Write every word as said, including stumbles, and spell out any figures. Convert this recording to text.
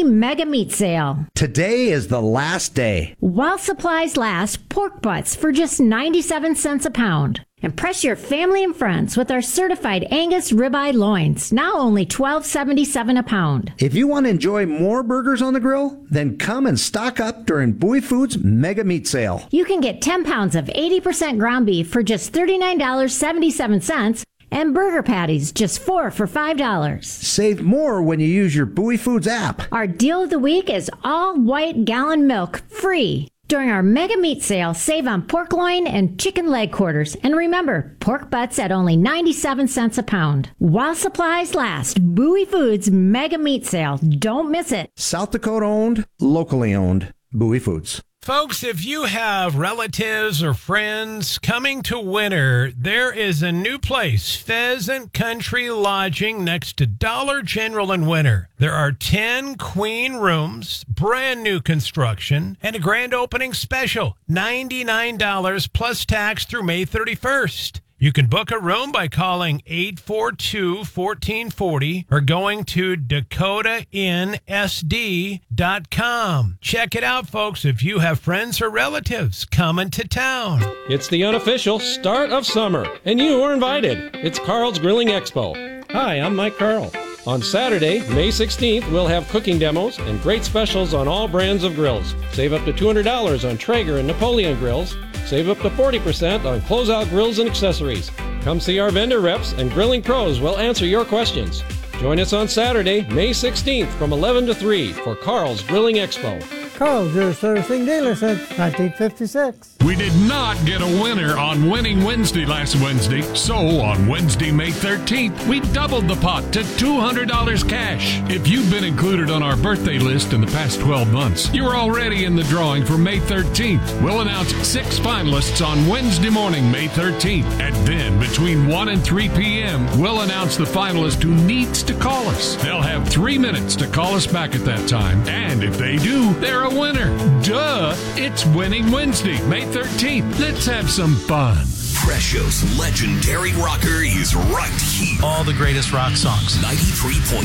family mega meat sale. Today is the last day. While supplies last, pork butts for just ninety-seven cents a pound. Impress your family and friends with our certified Angus ribeye loins, now only twelve seventy-seven a pound. If you want to enjoy more burgers on the grill, then come and stock up during Bowie Foods Mega Meat Sale. You can get ten pounds of eighty percent ground beef for just thirty-nine dollars and seventy-seven cents and burger patties just four for five dollars. Save more when you use your Bowie Foods app. Our deal of the week is all white gallon milk free. During our mega meat sale, save on pork loin and chicken leg quarters. And remember, pork butts at only ninety-seven cents a pound. While supplies last, Bowie Foods mega meat sale. Don't miss it. South Dakota owned, locally owned, Bowie Foods. Folks, if you have relatives or friends coming to winter, there is a new place, Pheasant Country Lodging, next to Dollar General in Winter. There are ten queen rooms, brand new construction, and a grand opening special, ninety-nine dollars plus tax through May thirty-first. You can book a room by calling eight four two, one four four zero or going to dakota inn s d dot com. Check it out, folks, if you have friends or relatives coming to town. It's the unofficial start of summer, and you are invited. It's Carl's Grilling Expo. Hi, I'm Mike Carl. On Saturday, May sixteenth, we'll have cooking demos and great specials on all brands of grills. Save up to two hundred dollars on Traeger and Napoleon grills. Save up to forty percent on closeout grills and accessories. Come see our vendor reps and grilling pros will answer your questions. Join us on Saturday, May sixteenth from eleven to three for Carl's Grilling Expo. Carl's, your servicing dealer since nineteen fifty-six. We did not get a winner on Winning Wednesday last Wednesday, so on Wednesday, May thirteenth, we doubled the pot to two hundred dollars cash. If you've been included on our birthday list in the past twelve months, you're already in the drawing for May thirteenth. We'll announce six finalists on Wednesday morning, May thirteenth, and then between one and three p.m., we'll announce the finalist who needs to call us. They'll have three minutes to call us back at that time, and if they do, they're a winner. Duh! It's Winning Wednesday, May thirteenth. Let's have some fun. Presho's legendary rocker is right here. All the greatest rock songs. ninety-three point